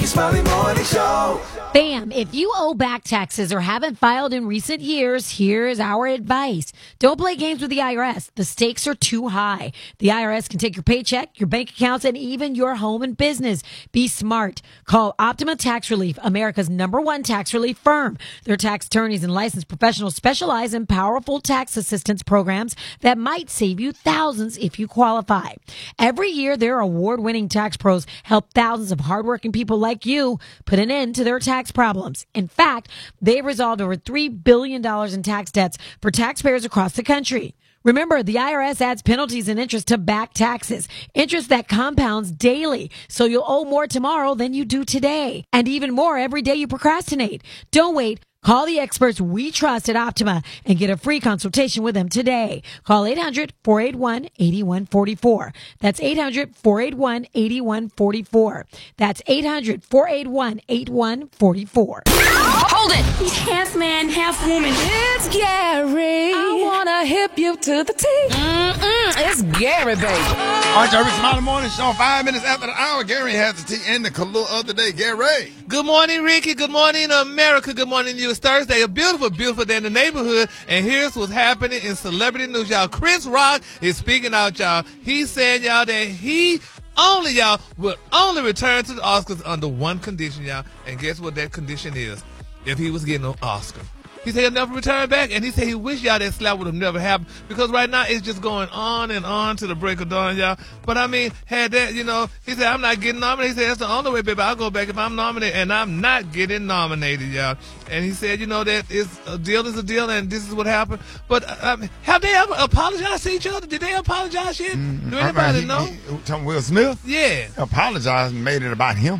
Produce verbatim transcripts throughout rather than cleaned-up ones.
Smiley Morning Show. Bam, if you owe back taxes or haven't filed in recent years, here's our advice. Don't play games with the I R S. The stakes are too high. The I R S can take your paycheck, your bank accounts, and even your home and business. Be smart. Call Optima Tax Relief, America's number one tax relief firm. Their tax attorneys and licensed professionals specialize in powerful tax assistance programs that might save you thousands if you qualify. Every year, their award-winning tax pros help thousands of hardworking people like you put an end to their tax problems. In fact, they've resolved over three billion dollars in tax debts for taxpayers across the country. Remember, the I R S adds penalties and interest to back taxes, interest that compounds daily, so you'll owe more tomorrow than you do today, and even more every day you procrastinate. Don't wait. Call the experts we trust at Optima and get a free consultation with them today. Call eight hundred, four eight one, eight one four four. That's eight hundred, four eight one, eight one four four. That's eight hundred, four eight one, eight one four four. Hold it! He's half man, half woman. It's Gary. I wanna hip you to the T. Mm-mm, it's Gary, baby. All right, y'all, Rick Smiley Morning Show. Five minutes after the hour, Gary has the tea and the color of the day. Gary. Good morning, Ricky. Good morning, America. Good morning, you. It's Thursday. A beautiful, beautiful day in the neighborhood. And here's what's happening in celebrity news, y'all. Chris Rock is speaking out, y'all. He said, y'all, that he only, y'all, will only return to the Oscars under one condition, y'all. And guess what that condition is? If he was getting an Oscar. He said he'll never return back, and he said he wish y'all that slap would have never happened, because right now it's just going on and on to the break of dawn, y'all. But I mean, had that, you know, he said, I'm not getting nominated. He said, that's the only way, baby, I'll go back if I'm nominated, and I'm not getting nominated, y'all. And he said, you know, that is a deal is a deal, and this is what happened. But uh, um, have they ever apologized to each other? Did they apologize yet? Mm-hmm. Do anybody he, know? He, Tom Will Smith? Yeah. Apologized and made it about him.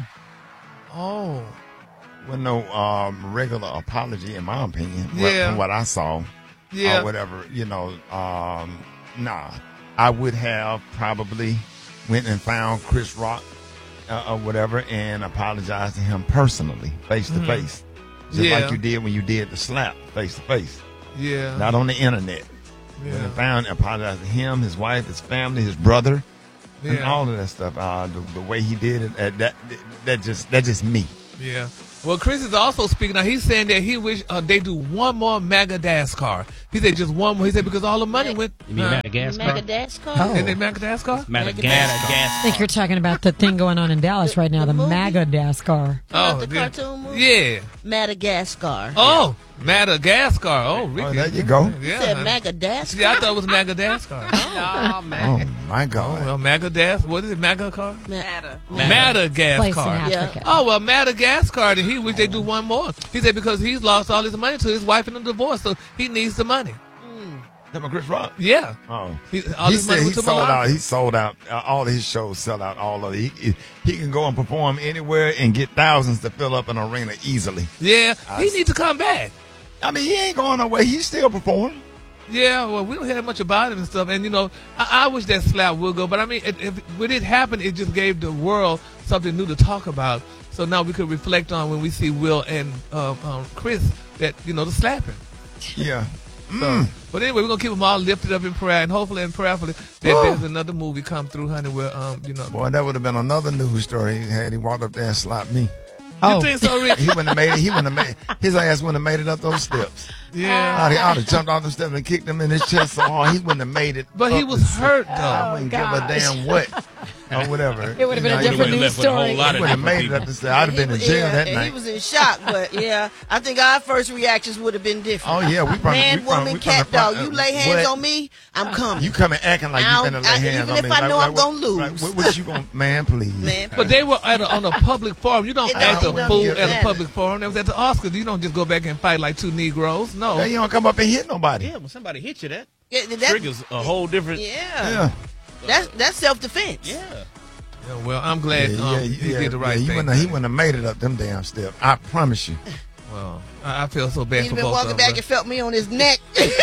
Oh. Wasn't no um, regular apology, in my opinion, yeah. from what I saw, yeah. or whatever. You know, um, nah. I would have probably went and found Chris Rock uh, or whatever and apologized to him personally, face to face, just yeah. like you did when you did the slap, face to face. Yeah. Not on the internet. Yeah. Went and found, apologized to him, his wife, his family, his brother, yeah. and all of that stuff. Uh, the, the way he did it, uh, that that just that's just me. Yeah. Well, Chris is also speaking now. He's saying that he wish uh, they do one more Madagascar. He said just one more. He said because all the money went. You mean uh, Madagascar? Madagascar? Oh. Isn't it Madagascar? Madagascar. I think you're talking about the thing going on in Dallas right now, the, the Madagascar. Oh, the yeah. cartoon movie? Yeah. Madagascar. Oh, Madagascar. Oh, Ricky. Oh, there you go. You Yeah. said Madagascar? Yeah, I thought it was Madagascar. Oh, man. Oh my God. Oh, well, Madagascar. What is it? Madagascar? Mada. Place in Madagascar. Africa. Oh, well, Madagascar, and he wish they do one more. He said because he's lost all his money to his wife in a divorce, so he needs the money. Talking about Chris Rock? Yeah. Oh. He, all He his money said he went to sold Malawi. out. He sold out. Uh, all of his shows sell out. All of it. He, he, he can go and perform anywhere and get thousands to fill up an arena easily. Yeah, I he see. needs to come back. I mean, he ain't going nowhere. He still performing. Yeah, well, we don't hear much about him and stuff. And, you know, I, I wish that slap would go. But, I mean, if, if, when it happened, it just gave the world something new to talk about. So now we could reflect on when we see Will and uh, um, Chris that, you know, the slapping. Yeah. So, Mm. but anyway, we're going to keep them all lifted up in prayer. And hopefully and prayerfully that there's another movie come through, honey, where, um, you know. Boy, that would have been another news story. He had he walked up there and slapped me. You think so, Rick? He wouldn't have made it. He wouldn't have made his ass wouldn't have made it up those steps. Yeah. I'd, I'd have jumped off the steps and kicked him in his chest so hard he wouldn't have made it. But he up was the hurt, steps. though. I wouldn't give a damn what or whatever. It would have been You a know, different he news left with a whole story. lot of would have different made it people. up the steps. I'd have been in He- jail yeah, that and night. He was in shock, but yeah, I think our first reactions would have been different. Oh yeah, we probably Man, we probably, woman, we cat, probably, dog. You lay hands what? on me, I'm coming. You coming acting like you I finna don't- lay I- hands even on if me. I like, know like, I'm what- gonna lose. Like, what, what you gonna, man? Please. Man, But they were at a, on a public forum. You don't It act a don't fool even at a matter. public forum. That was at the Oscars. You don't just go back and fight like two Negroes. No. Hey, you don't come up and hit nobody. Yeah, when somebody hits you, that yeah, that, triggers a whole different. yeah, Yeah. that's that's self defense. Yeah. Yeah, well, I'm glad Yeah, um, yeah, he yeah, did the right yeah, he thing. Wouldn't have, he wouldn't have made it up them damn steps. I promise you. Well, I, I feel so bad He's for been both walking of back them. and felt me on his neck.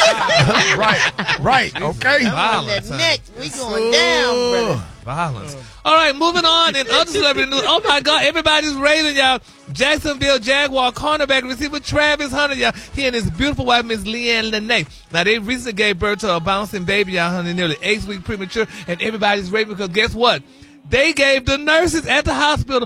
right, right, okay. on Violence, that huh? neck, we going down, brother. Violence. All right, moving on. In other celebrity news, oh my God, everybody's raving, y'all. Jacksonville Jaguar cornerback receiver Travis Hunter, y'all. He and his beautiful wife, Miss Leanne Lene. Now, they recently gave birth to a bouncing baby, y'all, honey, nearly eight weeks premature, and everybody's raving because guess what? They gave the nurses at the hospital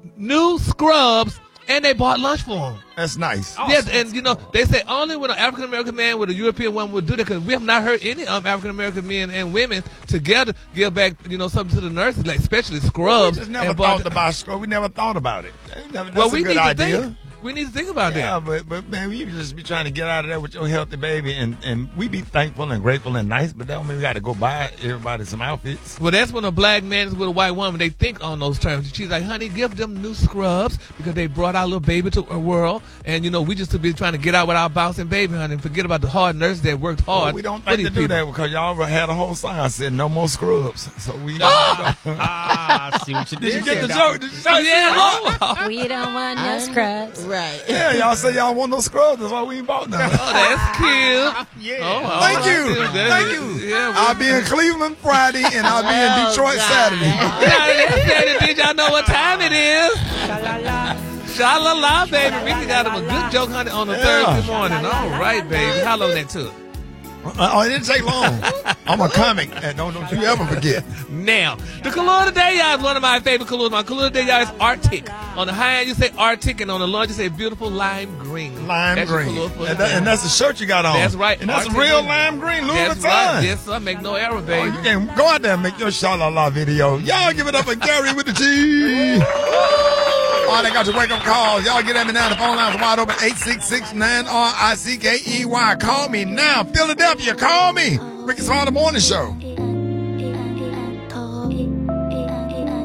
new scrubs, and they bought lunch for them. That's nice. Yes, and you know they say only when an African American man with a European woman would do that, because we have not heard any um, African American men and women together give back, you know, something to the nurses, like especially scrubs. We just never and bought thought the- about scrub. We never thought about it. That's well, a we good need to idea. think. We need to think about Yeah, that. but but man, you just be trying to get out of there with your healthy baby, and, and we be thankful and grateful and nice, but that don't mean we got to go buy everybody some outfits. Well, that's when a black man is with a white woman. They think on those terms. She's like, honey, give them new scrubs because they brought our little baby to our world. And, you know, we just be trying to get out with our bouncing baby, honey, and forget about the hard nurses that worked hard. Well, we don't for think these to do people. that because y'all had a whole sign said no more scrubs. So we. Ah, I see what you Did you did. get the there, joke? Did you say Yeah. We don't want no scrubs. Right. Yeah, y'all say y'all want no scrubs. That's why we ain't bought none. Oh, that's cute. Yeah. Oh, all Thank right. you. That- Thank you. Yeah, I'll be in Cleveland Friday and I'll be in Oh, Detroit God. Saturday. Did y'all know what time it is? Sha-la-la, baby. We got him a good joke, honey, on a Yeah. Thursday morning. All right, baby. How long that took? Oh, it didn't take long. I'm a comic, and don't, don't you ever forget. Now, the color today, y'all, is one of my favorite colors. My color today, y'all, is Arctic. On the high end, you say Arctic, and on the low end, you say beautiful lime green. Lime That's your green. color for And, today. that, and that's the shirt you got on. That's right. And that's Arctic real green. lime green, Louis That's Vuitton. right. Yes, sir. Make no error, Oh, baby. you can go out there and make your sha-la-la video. Y'all give it up for Gary with the G. All they got to wake up calls. Y'all get at me now. The phone lines are wide open. eight six six nine R I C K E Y. Call me now. Philadelphia, call me. Ricky Small, the morning show.